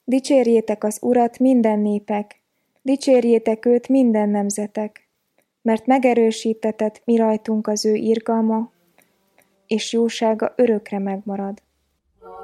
Dicsérjétek az Urat minden népek, dicsérjétek őt minden nemzetek, mert megerősítetett mirajtunk az ő irgalma, és jósága örökre megmarad.